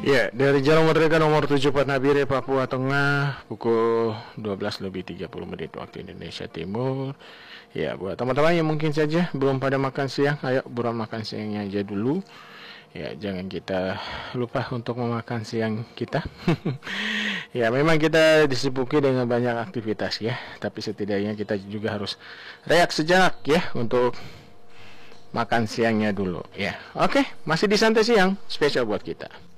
Ya, dari Jalan Merdeka nomor 7 Nabire, Papua Tengah, pukul 12:30 waktu Indonesia Timur. Ya, buat teman-teman yang mungkin saja belum pada makan siang, ayo buruan makan siangnya aja dulu. Ya, jangan kita lupa untuk memakan siang kita. Ya, memang kita disibuki dengan banyak aktivitas ya, tapi setidaknya kita juga harus reak sejenak ya untuk makan siangnya dulu ya. Oke, masih di santai siang, spesial buat kita.